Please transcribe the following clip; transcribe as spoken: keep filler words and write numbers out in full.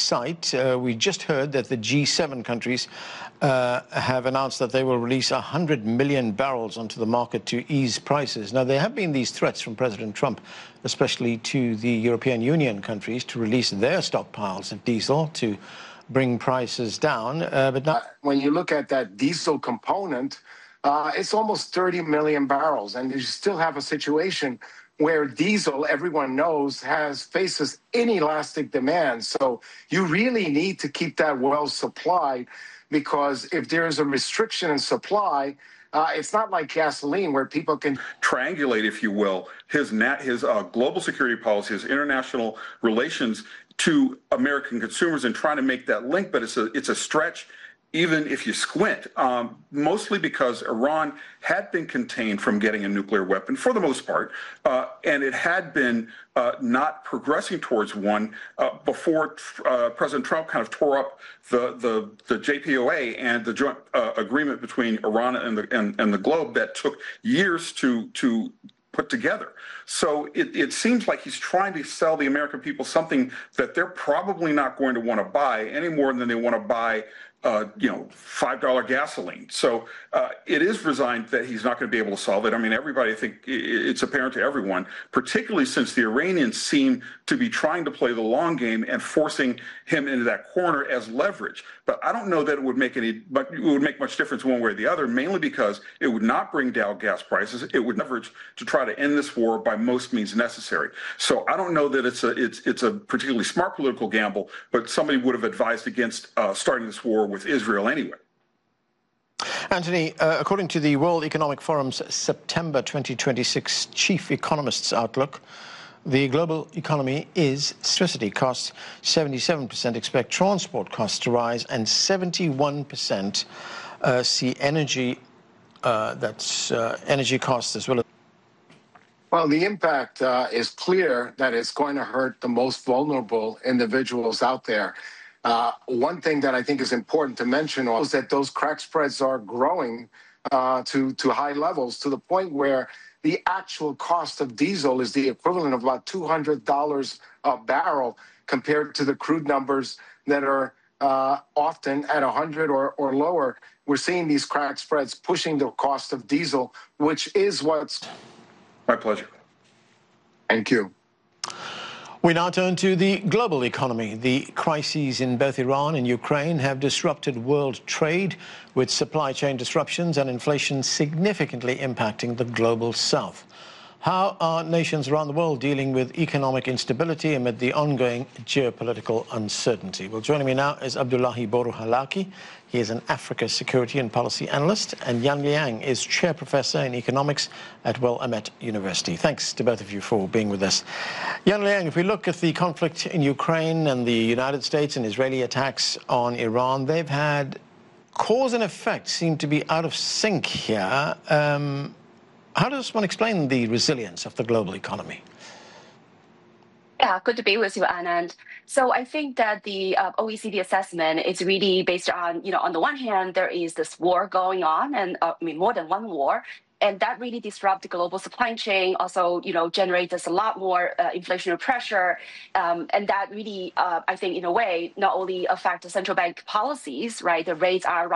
sight. Uh, we just heard that the G seven countries uh, have announced that they will release one hundred million barrels onto the market to ease prices. Now, there have been these threats from President Trump, especially to the European Union countries, to release their stockpiles of diesel to bring prices down. Uh, but now, when you look at that diesel component, uh, it's almost thirty million barrels, and you still have a situation where diesel, everyone knows, has faces inelastic demand. So you really need to keep that well supplied, because if there is a restriction in supply, uh, it's not like gasoline where people can triangulate, if you will, his nat his uh, global security policy, his international relations to American consumers, and trying to make that link. But it's a it's a stretch, even if you squint, um, mostly because Iran had been contained from getting a nuclear weapon for the most part, uh, and it had been uh, not progressing towards one uh, before uh, President Trump kind of tore up the the, the J P O A and the joint uh, agreement between Iran and the and, and the globe that took years to to put together. So it, it seems like he's trying to sell the American people something that they're probably not going to want to buy any more than they want to buy Uh, you know, five dollar gasoline. So uh, it is resigned that he's not going to be able to solve it. I mean, everybody, I think it's apparent to everyone, particularly since the Iranians seem to be trying to play the long game and forcing him into that corner as leverage. But I don't know that it would make any, but it would make much difference one way or the other, mainly because it would not bring down gas prices. It would leverage to try to end this war by most means necessary. So I don't know that it's a it's it's a particularly smart political gamble, but somebody would have advised against uh, starting this war with Israel anyway. Anthony, uh, according to the World Economic Forum's September twenty twenty-six Chief Economist's Outlook, the global economy is electricity costs seventy-seven percent expect transport costs to rise, and seventy-one percent uh, see energy uh, that's uh, energy costs as well as. Well, the impact uh, is clear that it's going to hurt the most vulnerable individuals out there. Uh, one thing that I think is important to mention is that those crack spreads are growing uh, to, to high levels, to the point where the actual cost of diesel is the equivalent of about two hundred dollars a barrel compared to the crude numbers that are uh, often at one hundred or, or lower. We're seeing these crack spreads pushing the cost of diesel, which is what's... My pleasure. Thank you. We now turn to the global economy. The crises in both Iran and Ukraine have disrupted world trade, with supply chain disruptions and inflation significantly impacting the global south. How are nations around the world dealing with economic instability amid the ongoing geopolitical uncertainty? Well, joining me now is Abdullahi Boru-Halaki. He is an Africa security and policy analyst, and Yan Liang is chair professor in economics at Willamette University. Thanks to both of you for being with us. Yan Liang, if we look at the conflict in Ukraine and the United States and Israeli attacks on Iran, they've had cause and effect seem to be out of sync here. Um, How does one explain the resilience of the global economy? Yeah, good to be with you, Anand. So I think that the uh, O E C D assessment is really based on, you know, on the one hand, there is this war going on, and uh, I mean, more than one war. And that really disrupts the global supply chain, also, you know, generates a lot more uh, inflationary pressure. Um, and that really, uh, I think, in a way, not only affects the central bank policies, right? The rates are